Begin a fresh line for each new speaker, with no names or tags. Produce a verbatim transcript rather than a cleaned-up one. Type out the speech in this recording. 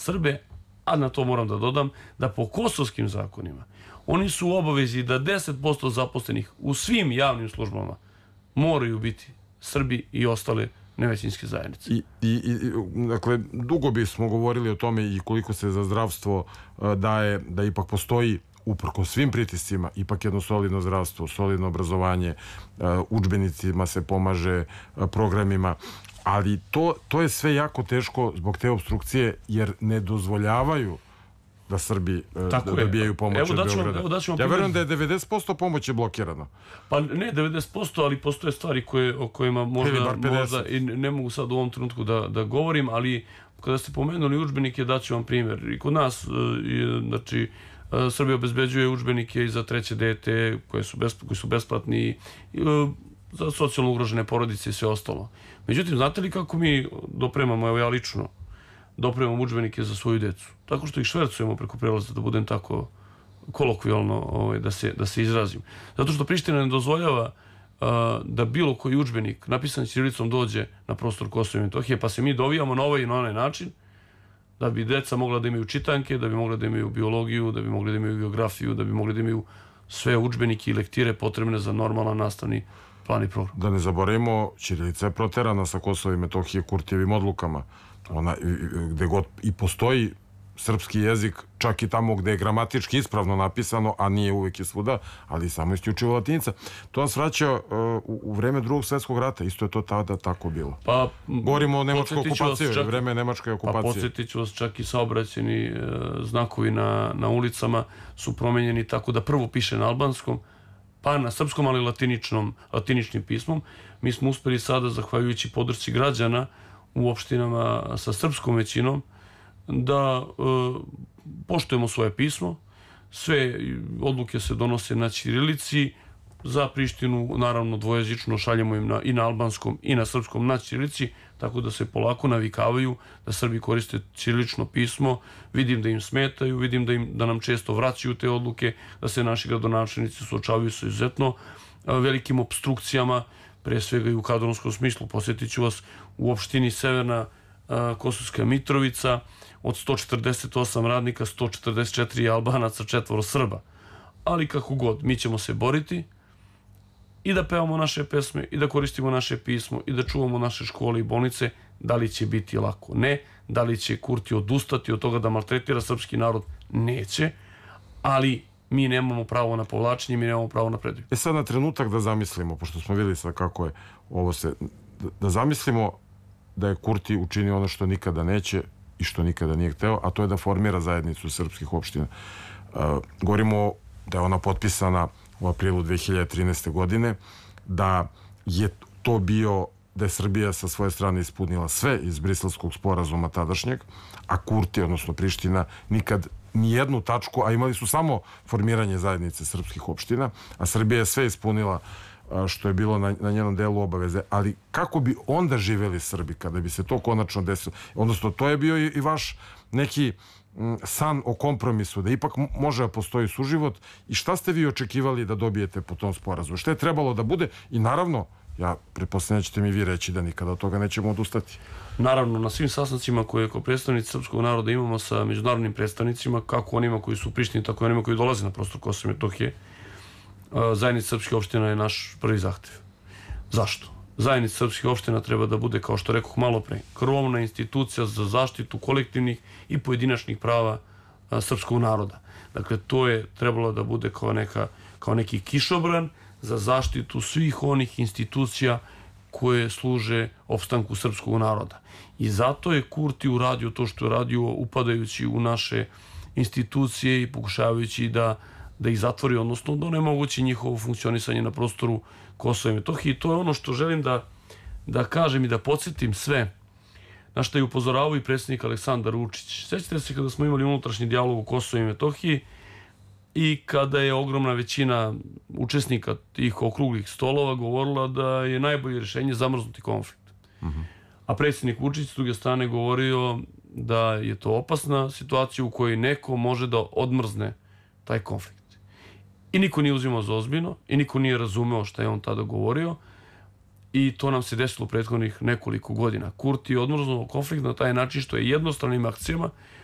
Srbe, a na to moram da dodam da po kosovskim zakonima oni su u obavezi da deset posto zaposlenih u svim javnim službama moraju biti Srbi i ostale nevećinske zajednice.
I, i, i, dakle, dugo bismo govorili o tome i koliko se za zdravstvo daje, da ipak postoji uprko svim pritiscima, ipak jedno solidno zdravstvo, solidno obrazovanje, udžbenicima se pomaže, programima, ali to, to je sve jako teško zbog te obstrukcije, jer ne dozvoljavaju da Srbi da dobijaju pomoć od Beograda. Ja verujem da je devedeset posto pomoći blokirano.
Pa ne devedeset posto, ali postoje stvari koje, o kojima možda, možda i ne mogu sad u ovom trenutku da, da govorim, ali kada ste pomenuli udžbenike, daću vam primjer. I kod nas, znači, Srbija obezbeđuje udžbenike i za treće dete koje su, besp, koji su besplatni, i za socijalno ugrožene porodice i sve ostalo. Međutim, znate li kako mi dopremamo, evo ja lično, dopremamo udžbenike za svoju decu? Tako što ih švercujemo preko prelaza, da budem tako kolokvijalno ovaj, da, se, da se izrazim. Zato što Priština ne dozvoljava a, da bilo koji udžbenik napisan ćirilicom dođe na prostor Kosova i Metohije, pa se mi dovijamo na ovaj i na onaj način da bi deca mogla da imaju čitanke, da bi mogla da imaju biologiju, da bi mogli da imaju geografiju, da bi mogli da imaju sve udžbenike i lektire potrebne za normalan nastavni plan i program.
Da ne zaboravimo, ćirilica je proterana sa Kosova i Metohije Kurtijevim odlukama. Ona, gde god i postoji srpski jezik, čak i tamo gde je gramatički ispravno napisano, a nije uvek i svuda, ali samo isključivo latinica. To nas vraća uh, u, u vreme drugog svjetskog rata, isto je to tada tako bilo.
Pa,
govorimo o nemačkoj okupaciji, čak, vreme nemačke okupacije.
Pa podsjetit ću vas, čak i saobraćeni uh, znakovi na, na ulicama su promenjeni tako da prvo piše na albanskom, pa na srpskom, ali latiničnom, latiničnim pismom. Mi smo uspeli sada, zahvaljujući podršci građana u opštinama sa srpskom većinom, da e, poštujemo svoje pismo. Sve odluke se donose na ćirilici. Za Prištinu, naravno, dvojezično šaljemo im na, i na albanskom i na srpskom na ćirilici, tako da se polako navikavaju da Srbi koriste ćirilično pismo. Vidim da im smetaju, vidim da, im, da nam često vraćaju te odluke, da se naši gradonačelnici suočavaju sa izuzetno velikim opstrukcijama, pre svega i u kadrovskom smislu. Posjetit ću vas, u opštini Severna Kosovska Mitrovica od sto četrdeset osam radnika, sto četrdeset četiri Albanaca, četvoro Srba. Ali kako god, mi ćemo se boriti i da pevamo naše pesme, i da koristimo naše pismo, i da čuvamo naše škole i bolnice. Da li će biti lako? Ne. Da li će Kurti odustati od toga da maltretira srpski narod? Neće. Ali mi nemamo pravo na povlačenje, mi nemamo pravo na predaju.
E sad na trenutak da zamislimo, pošto smo vidjeli sad kako je ovo se, da zamislimo da je Kurti učinio ono što nikada neće i što nikada nije hteo, a to je da formira zajednicu srpskih opština. Uh, govorimo da je ona potpisana u aprilu dve hiljade trinaeste. godine, da je to bio, da je Srbija sa svoje strane ispunila sve iz Briselskog sporazuma tadašnjeg, a Kurti, odnosno Priština, nikad ni jednu tačku, a imali su samo formiranje zajednice srpskih opština, a Srbija je sve ispunila što je bilo na, na njenom delu obaveze. Ali kako bi onda živeli Srbi kada bi se to konačno desilo? Odnosno, to je bio i, i vaš neki m, san o kompromisu, da ipak može da postoji suživot. I šta ste vi očekivali da dobijete po tom sporazumu? Šta je trebalo da bude? I naravno, ja pretpostavljam da ćete mi vi reći da nikada od toga nećemo odustati.
Naravno, na svim sastancima koje kao predstavnici srpskog naroda imamo sa međunarodnim predstavnicima, kako onima koji su u Prištini, tako i onima koji dolaze na prostor Kosova i Metohije, zajednica srpskih opština je naš prvi zahtev. Zašto? Zajednica srpskih opština treba da bude, kao što rekoh malo pre, krovna institucija za zaštitu kolektivnih i pojedinačnih prava srpskog naroda. Dakle, to je trebalo da bude kao, neka, kao neki kišobran za zaštitu svih onih institucija koje služe opstanku srpskog naroda. I zato je Kurti uradio to što je radio, upadajući u naše institucije i pokušavajući da da ih zatvori, odnosno da onemogući njihovo funkcionisanje na prostoru Kosova i Metohije. I to je ono što želim da, da kažem i da podsjetim sve, na što je upozoravao i predsjednik Aleksandar Vučić. Sjećate se kada smo imali unutrašnji dijalog u Kosovu i Metohiji i kada je ogromna većina učesnika tih okruglih stolova govorila da je najbolje rješenje zamrznuti konflikt. Mm-hmm. A predsjednik Vučić s druge strane govorio da je to opasna situacija u kojoj neko može da odmrzne taj konflikt. I niko nije uzimao za ozbiljno i niko nije razumeo šta je on tada govorio i to nam se desilo u prethodnih nekoliko godina. Kurti je odmrznuo konflikt na taj način što je jednostranim akcijama